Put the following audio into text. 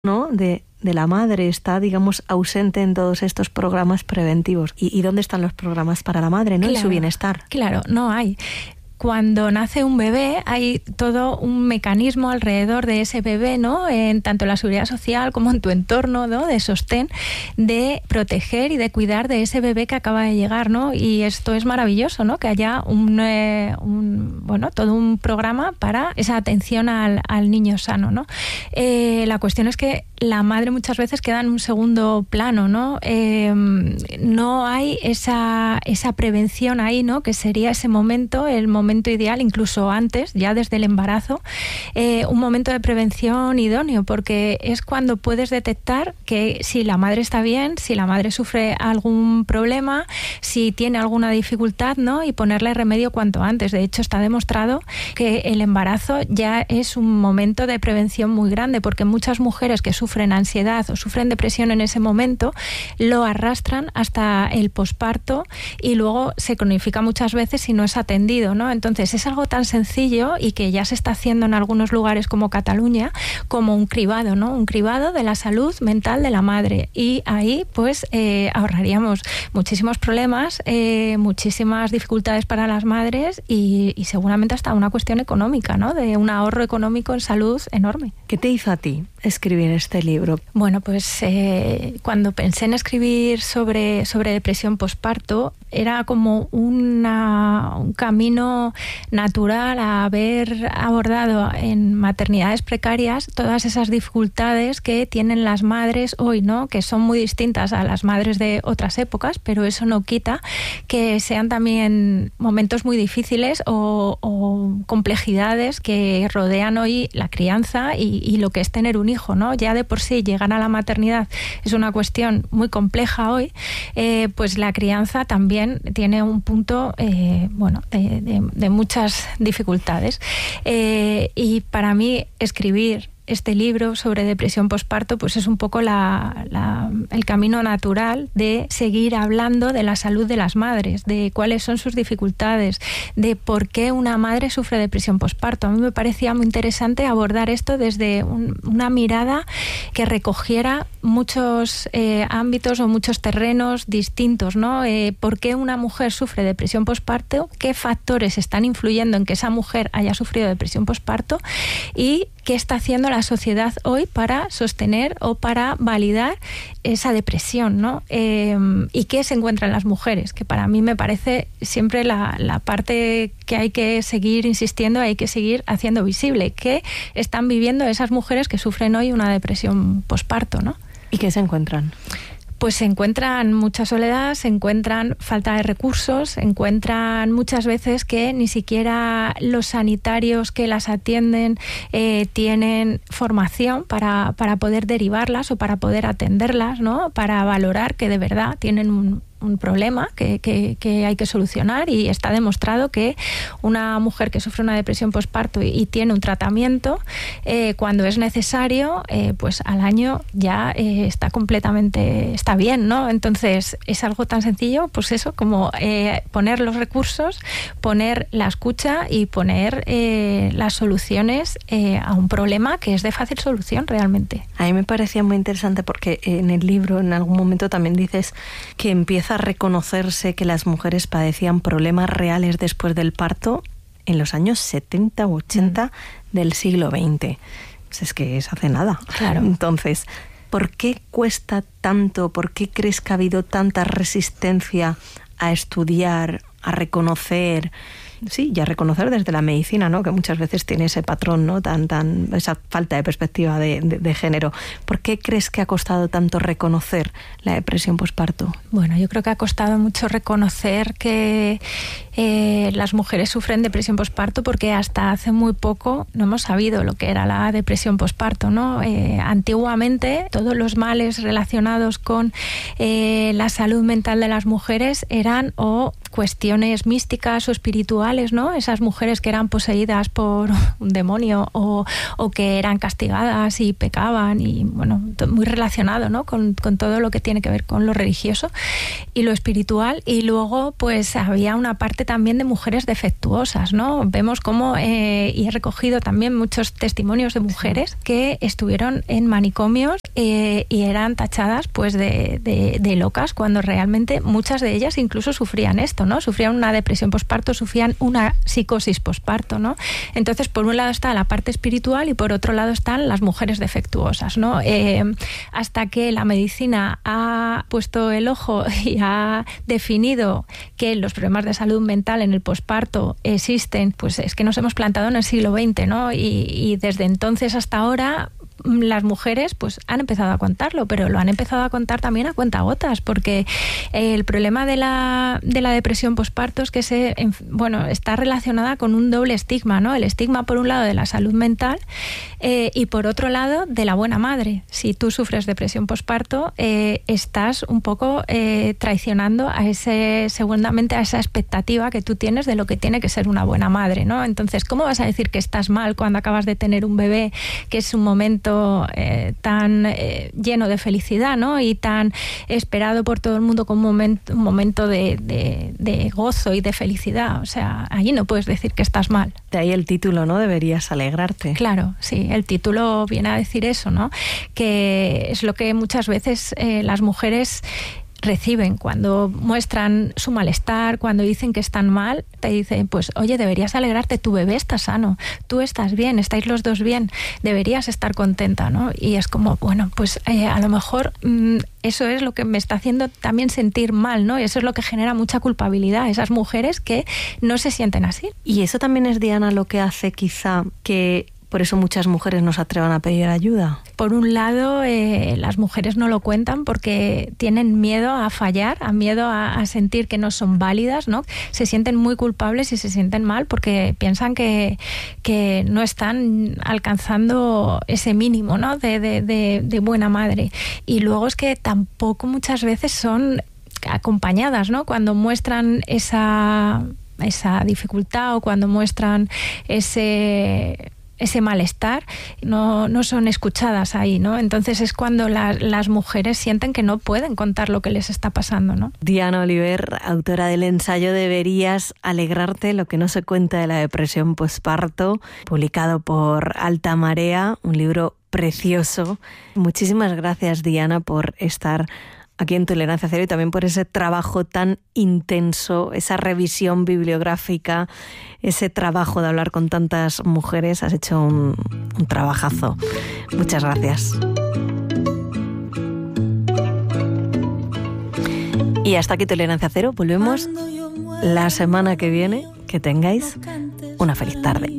¿no? de la madre está, digamos, ausente en todos estos programas preventivos. ¿Y dónde están los programas para la madre, ¿no? Claro, y su bienestar? Claro, no hay. Cuando nace un bebé hay todo un mecanismo alrededor de ese bebé, ¿no? En tanto la seguridad social como en tu entorno, ¿no? De sostén, de proteger y de cuidar de ese bebé que acaba de llegar, ¿no? Y esto es maravilloso, ¿no? Que haya todo un programa para esa atención al niño sano, ¿no? La cuestión es que la madre muchas veces queda en un segundo plano, ¿no? No hay esa prevención ahí, ¿no? Que sería ese momento, el momento ideal, incluso antes, ya desde el embarazo, un momento de prevención idóneo, porque es cuando puedes detectar que si la madre está bien, si la madre sufre algún problema, si tiene alguna dificultad, ¿no? Y ponerle remedio cuanto antes. De hecho, está demostrado que el embarazo ya es un momento de prevención muy grande, porque muchas mujeres que sufren ansiedad o sufren depresión en ese momento lo arrastran hasta el posparto y luego se cronifica muchas veces si no es atendido, ¿no? Entonces es algo tan sencillo y que ya se está haciendo en algunos lugares como Cataluña, como un cribado, ¿no? Un cribado de la salud mental de la madre. Y ahí pues ahorraríamos muchísimos problemas, muchísimas dificultades para las madres y seguramente hasta una cuestión económica, ¿no? De un ahorro económico en salud enorme. ¿Qué te hizo a ti escribir este libro? Bueno, pues cuando pensé en escribir sobre depresión posparto, era como un camino natural a haber abordado en maternidades precarias todas esas dificultades que tienen las madres hoy, ¿no? Que son muy distintas a las madres de otras épocas, pero eso no quita que sean también momentos muy difíciles o complejidades que rodean hoy la crianza y lo que es tener un hijo, ¿no? Ya de por sí llegar a la maternidad es una cuestión muy compleja hoy, pues la crianza también tiene un punto de muchas dificultades, y para mí escribir este libro sobre depresión posparto pues es un poco el camino natural de seguir hablando de la salud de las madres, de cuáles son sus dificultades, de por qué una madre sufre depresión posparto. A mí me parecía muy interesante abordar esto desde una mirada que recogiera muchos ámbitos o muchos terrenos distintos, ¿no? ¿Por qué una mujer sufre depresión posparto? ¿Qué factores están influyendo en que esa mujer haya sufrido depresión posparto? Y ¿qué está haciendo la sociedad hoy para sostener o para validar esa depresión, ¿no? ¿Y qué se encuentra en las mujeres? Que para mí me parece siempre la parte que hay que seguir insistiendo, hay que seguir haciendo visible. ¿Qué están viviendo esas mujeres que sufren hoy una depresión posparto, ¿no? ¿Y qué se encuentran? Pues se encuentran mucha soledad, se encuentran falta de recursos, se encuentran muchas veces que ni siquiera los sanitarios que las atienden tienen formación para poder derivarlas o para poder atenderlas, ¿no? Para valorar que de verdad tienen un problema que hay que solucionar, y está demostrado que una mujer que sufre una depresión posparto y tiene un tratamiento, cuando es necesario, pues al año ya está bien, ¿no? Entonces es algo tan sencillo, pues eso, como poner los recursos, poner la escucha y poner las soluciones a un problema que es de fácil solución realmente. A mí me parecía muy interesante porque en el libro en algún momento también dices que empieza a reconocerse que las mujeres padecían problemas reales después del parto en los años 70 u 80 del siglo XX. Pues es que es hace nada. Claro. Entonces, ¿por qué cuesta tanto? ¿Por qué crees que ha habido tanta resistencia a estudiar, a reconocer? Sí, y a reconocer desde la medicina, ¿no? Que muchas veces tiene ese patrón, ¿no? Esa falta de perspectiva de género. ¿Por qué crees que ha costado tanto reconocer la depresión posparto? Bueno, yo creo que ha costado mucho reconocer que las mujeres sufren depresión posparto porque hasta hace muy poco no hemos sabido lo que era la depresión posparto, ¿no? Antiguamente todos los males relacionados con la salud mental de las mujeres eran o cuestiones místicas o espirituales, ¿no? Esas mujeres que eran poseídas por un demonio o que eran castigadas y pecaban, y bueno, muy relacionado, ¿no? con todo lo que tiene que ver con lo religioso y lo espiritual. Y luego pues había una parte también de mujeres defectuosas, ¿no? Vemos cómo, y he recogido también muchos testimonios de mujeres que estuvieron en manicomios y eran tachadas pues de locas, cuando realmente muchas de ellas incluso sufrían esto, ¿no? Sufrían una depresión posparto, sufrían una psicosis posparto, ¿no? Entonces, por un lado está la parte espiritual y por otro lado están las mujeres defectuosas, ¿no? Hasta que la medicina ha puesto el ojo y ha definido que los problemas de salud mental en el posparto existen, pues es que nos hemos plantado en el siglo XX, ¿no? Y desde entonces hasta ahora las mujeres pues han empezado a contarlo, pero lo han empezado a contar también a cuentagotas, porque el problema de la depresión posparto es que está relacionada con un doble estigma, ¿no? El estigma, por un lado, de la salud mental y por otro lado de la buena madre. Si tú sufres depresión posparto, estás un poco traicionando seguramente a esa expectativa que tú tienes de lo que tiene que ser una buena madre, ¿no? Entonces, ¿cómo vas a decir que estás mal cuando acabas de tener un bebé, que es un momento tan lleno de felicidad, ¿no? Y tan esperado por todo el mundo como un momento de gozo y de felicidad? O sea, allí no puedes decir que estás mal. De ahí el título, ¿no? Deberías alegrarte. Claro, sí, el título viene a decir eso, ¿no? Que es lo que muchas veces las mujeres reciben cuando muestran su malestar, cuando dicen que están mal. Te dicen, pues oye, deberías alegrarte, tu bebé está sano, tú estás bien, estáis los dos bien, deberías estar contenta, ¿no? Y es como, bueno, pues a lo mejor eso es lo que me está haciendo también sentir mal, ¿no? Y eso es lo que genera mucha culpabilidad, esas mujeres que no se sienten así. Y eso también es, Diana, lo que hace quizá que por eso muchas mujeres no se atrevan a pedir ayuda. Por un lado, las mujeres no lo cuentan porque tienen miedo a fallar, miedo a sentir que no son válidas, ¿no? Se sienten muy culpables y se sienten mal porque piensan que no están alcanzando ese mínimo, ¿no? de buena madre. Y luego es que tampoco muchas veces son acompañadas, ¿no? Cuando muestran esa dificultad o cuando muestran ese malestar, no son escuchadas ahí, ¿no? Entonces es cuando las mujeres sienten que no pueden contar lo que les está pasando, ¿no? Diana Oliver, autora del ensayo Deberías alegrarte, lo que no se cuenta de la depresión posparto, publicado por Alta Marea, un libro precioso. Muchísimas gracias, Diana, por estar aquí en Tolerancia Cero y también por ese trabajo tan intenso, esa revisión bibliográfica, ese trabajo de hablar con tantas mujeres. Has hecho un trabajazo. Muchas gracias. Y hasta aquí Tolerancia Cero. Volvemos la semana que viene. Que tengáis una feliz tarde.